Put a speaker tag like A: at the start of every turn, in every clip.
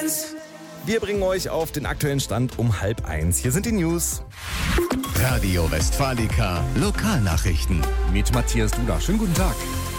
A: 1.
B: Wir bringen euch auf den aktuellen Stand um 12:30. Hier sind die News.
C: Radio Westfalica Lokalnachrichten.
D: Mit Matthias Duda. Schönen guten Tag.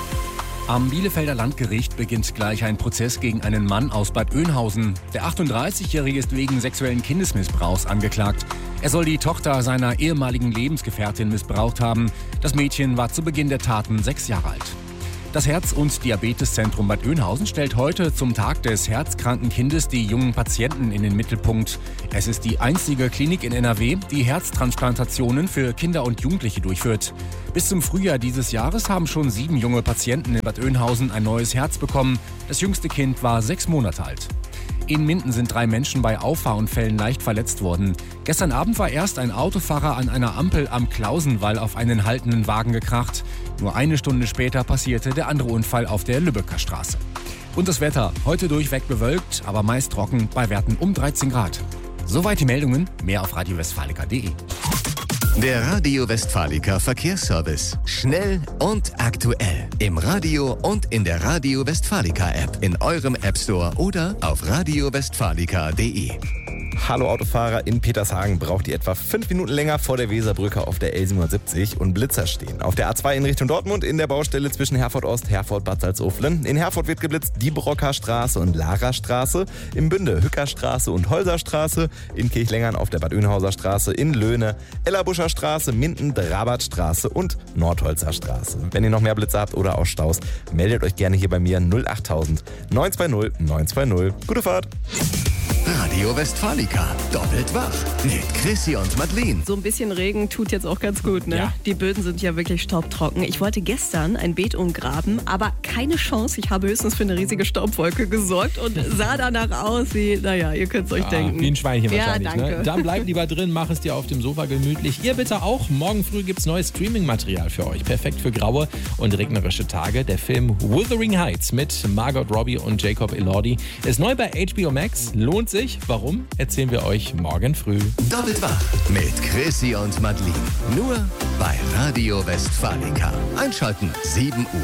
D: Am Bielefelder Landgericht beginnt gleich ein Prozess gegen einen Mann aus Bad Oeynhausen. Der 38-Jährige ist wegen sexuellen Kindesmissbrauchs angeklagt. Er soll die Tochter seiner ehemaligen Lebensgefährtin missbraucht haben. Das Mädchen war zu Beginn der Taten 6 Jahre alt. Das Herz- und Diabeteszentrum Bad Oeynhausen stellt heute zum Tag des herzkranken Kindes die jungen Patienten in den Mittelpunkt. Es ist die einzige Klinik in NRW, die Herztransplantationen für Kinder und Jugendliche durchführt. Bis zum Frühjahr dieses Jahres haben schon 7 junge Patienten in Bad Oeynhausen ein neues Herz bekommen. Das jüngste Kind war 6 Monate alt. In Minden sind 3 Menschen bei Auffahrunfällen leicht verletzt worden. Gestern Abend war erst ein Autofahrer an einer Ampel am Klausenwall auf einen haltenden Wagen gekracht. Nur eine Stunde später passierte der andere Unfall auf der Lübecker Straße. Und das Wetter, heute durchweg bewölkt, aber meist trocken, bei Werten um 13 Grad. Soweit die Meldungen, mehr auf radiowestfalica.de.
C: Der Radio Westfalica Verkehrsservice. Schnell und aktuell. Im Radio und in der Radio Westfalica App. In eurem App Store oder auf radiowestfalica.de.
B: Hallo Autofahrer, in Petershagen braucht ihr etwa 5 Minuten länger vor der Weserbrücke auf der L770 und Blitzer stehen. Auf der A2 in Richtung Dortmund in der Baustelle zwischen Herford Ost, Herford, Bad Salzuflen. In Herford wird geblitzt die Brocker Straße und Lara Straße. Im Bünde Hücker Straße und Holser Straße. In Kirchlengern auf der Bad Oeynhauser Straße. In Löhne Ellerbuscher Straße, Minden, Drabat Straße und Nordholzer Straße. Wenn ihr noch mehr Blitzer habt oder auch Staus, meldet euch gerne hier bei mir 08000 920 920. Gute Fahrt!
C: Radio Westfalica. Doppelt wach. Mit Chrissy und Madeleine.
E: So ein bisschen Regen tut jetzt auch ganz gut, ne?
D: Ja.
E: Die Böden sind ja wirklich staubtrocken. Ich wollte gestern ein Beet umgraben, aber keine Chance. Ich habe höchstens für eine riesige Staubwolke gesorgt und sah danach aus wie, naja, ihr könnt es euch denken.
F: Wie ein Schweinchen wahrscheinlich.
E: Ja, danke.
F: Ne? Dann bleib lieber drin, mach es dir auf dem Sofa gemütlich. Ihr bitte auch. Morgen früh gibt's neues Streaming-Material für euch. Perfekt für graue und regnerische Tage. Der Film Wuthering Heights mit Margot Robbie und Jacob Elordi ist neu bei HBO Max. Lohnt sich. Warum? Erzählen wir euch morgen früh.
C: Doppelt wach. Mit Chrissy und Madeleine. Nur bei Radio Westfalica. Einschalten 7 Uhr.